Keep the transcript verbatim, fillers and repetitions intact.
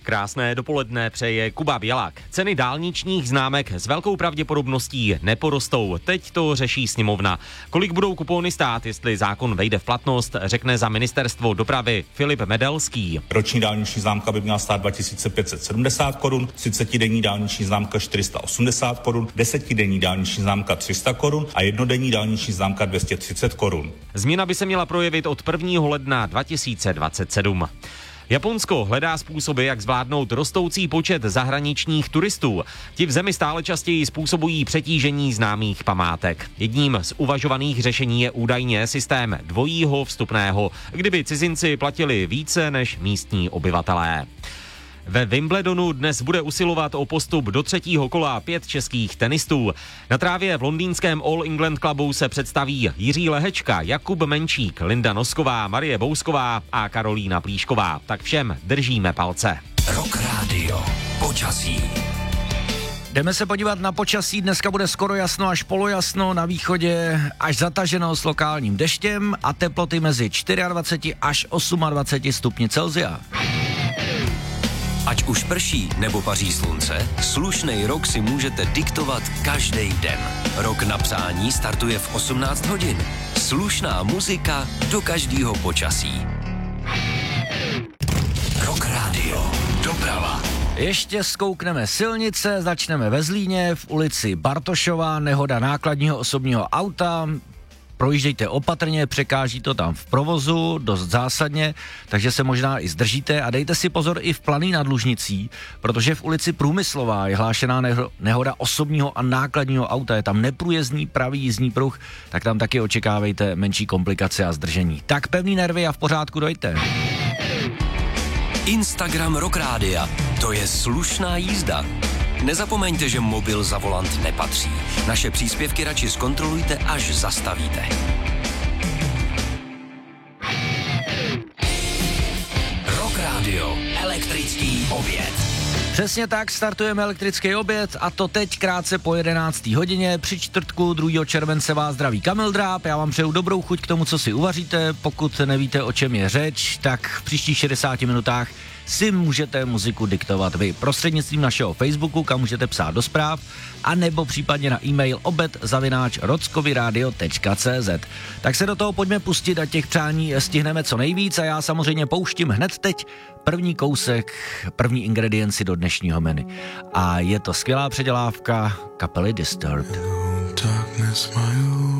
Krásné dopoledne přeje Kuba Bělák. Ceny dálničních známek s velkou pravděpodobností neporostou. Teď to řeší sněmovna. Kolik budou kupóny stát, jestli zákon vejde v platnost, řekne za ministerstvo dopravy Filip Medelský. Roční dálniční známka by měla stát dva tisíce pět set sedmdesát korun, třicetidenní dálniční známka čtyři sta osmdesát korun, desetidenní dálniční známka tři sta korun a jednodenní dálniční známka dvě stě třicet korun. Změna by se měla projevit od prvního ledna dva tisíce dvacet sedm. Japonsko hledá způsoby, jak zvládnout rostoucí počet zahraničních turistů. Ti v zemi stále častěji způsobují přetížení známých památek. Jedním z uvažovaných řešení je údajně systém dvojího vstupného, kdyby cizinci platili více než místní obyvatelé. Ve Wimbledonu dnes bude usilovat o postup do třetího kola pět českých tenistů. Na trávě v londýnském All England Clubu se představí Jiří Lehečka, Jakub Menčík, Linda Nosková, Marie Bousková a Karolína Plíšková. Tak všem držíme palce. Rock Radio. Počasí. Jdeme se podívat na počasí. Dneska bude skoro jasno až polojasno, na východě až zataženo s lokálním deštěm a teploty mezi dvacet čtyři až dvacet osm stupni Celsia. Ať už prší nebo paří slunce, slušnej rok si můžete diktovat každý den. Rok na přání startuje v osmnáct hodin. Slušná muzika do každého počasí. Rock Radio. Doprava. Ještě zkoukneme silnice, začneme ve Zlíně, v ulici Bartošova, nehoda nákladního osobního auta. Projíždějte opatrně, překáží to tam v provozu, dost zásadně, takže se možná i zdržíte a dejte si pozor i v Planý nad Lužnicí, protože v ulici Průmyslová je hlášená nehoda osobního a nákladního auta, je tam neprůjezdný pravý jízdní pruh, tak tam taky očekávejte menší komplikace a zdržení. Tak pevný nervy a v pořádku dojte. Instagram Rock Rádia. To je slušná jízda. Nezapomeňte, že mobil za volant nepatří. Naše příspěvky radši zkontrolujte, až zastavíte. Rock Radio. Elektrický oběd. Přesně tak, startujeme elektrický oběd a to teď krátce po jedenácté hodině. Při čtvrtku druhého července vás zdraví Kamil Dráb. Já vám přeju dobrou chuť k tomu, co si uvaříte. Pokud nevíte, o čem je řeč, tak v příštích šedesáti minutách si můžete muziku diktovat vy prostřednictvím našeho Facebooku, kam můžete psát do zpráv, a nebo případně na e-mail obed zavináč rockovyradio tečka cé zet. Tak se do toho pojďme pustit a těch přání stihneme co nejvíc a já samozřejmě pouštím hned teď první kousek, první ingredienci do dnešního menu. A je to skvělá předělávka kapely Disturbed.